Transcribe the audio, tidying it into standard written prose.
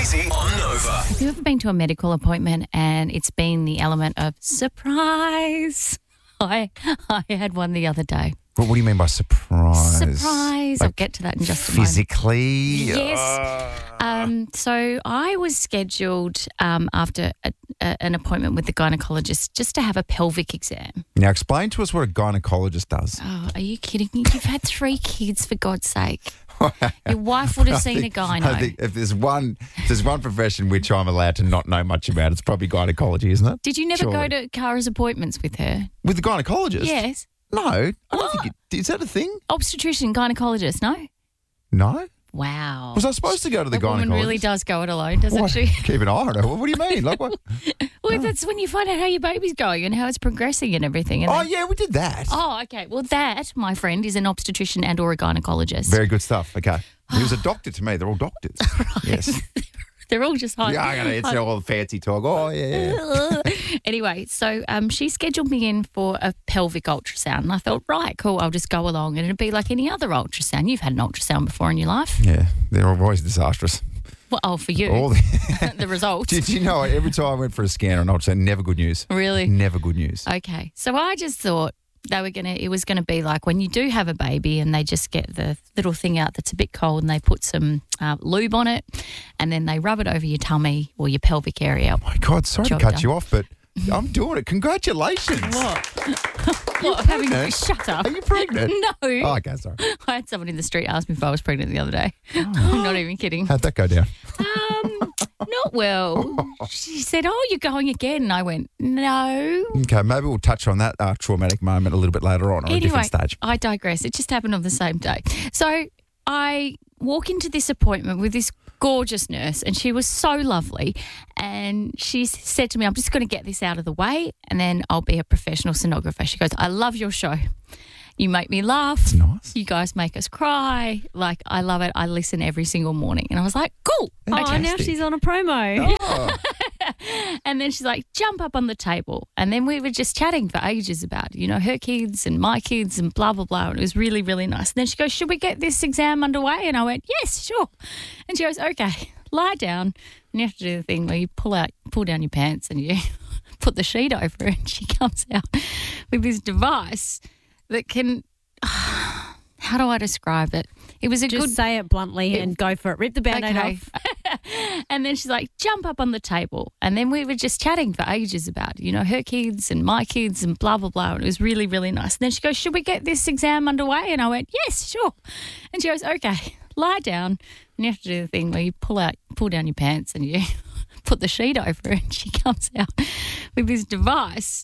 Breezy on Nova. Have you ever been to a medical appointment and it's been the element of surprise? I had one the other day. What do you mean by surprise? Surprise. I'll get to that in just a moment. Physically? Yes. So I was scheduled after an appointment with the gynecologist just to have a pelvic exam. Now, explain to us what a gynecologist does. Oh, are you kidding me? You've had 3 kids, for God's sake. Your wife would have seen a gyno. I think if there's one profession which I'm allowed to not know much about, it's probably gynecology, isn't it? Did you never go to Kara's appointments with her? With the gynecologist? Yes. No, I don't think is that a thing? Obstetrician, gynecologist, no? No. Wow. Was I supposed to go to the The gynecologist? woman really does go it alone, doesn't What? she? Keep an eye on her. What do you mean? Like what? Well, that's when you find out how your baby's going and how it's progressing and everything. And Oh, then- yeah, we did that. Oh, okay. Well, that, my friend, is an obstetrician and or a gynecologist. Very good stuff. Okay. He was a doctor to me. They're all doctors. Yes. They're all just high. Yeah, it's all fancy talk. Oh, yeah. Anyway, so she scheduled me in for a pelvic ultrasound. And I thought, right, cool, I'll just go along. And it'd be like any other ultrasound. You've had an ultrasound before in your life. Yeah, they're always disastrous. Well, oh, for you, All the the results. Did you know every time I went for a scan or an ultrasound, never good news. Really? Never good news. Okay. So I just thought it was going to be like when you do have a baby and they just get the little thing out that's a bit cold and they put some lube on it and then they rub it over your tummy or your pelvic area. My God, sorry to Job cut done. you off, but I'm doing it. Congratulations. What? pregnant? Shut up. Are you pregnant? No. Oh, okay, sorry. I had someone in the street ask me if I was pregnant the other day. I'm not even kidding. How'd that go down? Not well. She said, "Oh, you're going again." And I went, "No." Okay, maybe we'll touch on that traumatic moment a little bit later on, or a different stage. I digress. It just happened on the same day. So I walk into this appointment with this gorgeous nurse and she was so lovely and she said to me, "I'm just going to get this out of the way and then I'll be a professional sonographer." She goes, "I love your show. You make me laugh. That's nice. You guys make us cry. Like, I love it. I listen every single morning." And I was like, cool. Oh, now Fantastic. she's on a promo. Oh, And then she's like, "Jump up on the table." And then we were just chatting for ages about, her kids and my kids and blah, blah, blah. And it was really, really nice. And then she goes, "Should we get this exam underway?" And I went, "Yes, sure." And she goes, "Okay, lie down." And you have to do the thing where you pull down your pants and you put the sheet over it. And she comes out with this device that can, how do I describe it? It was a Just good say it bluntly and go for it. Rip the Band-Aid off. And then she's like, "Jump up on the table." And then we were just chatting for ages about, her kids and my kids and blah, blah, blah. And it was really, really nice. And then she goes, "Should we get this exam underway?" And I went, "Yes, sure." And she goes, "Okay, lie down." And you have to do the thing where you pull down your pants and you put the sheet over it. And she comes out with this device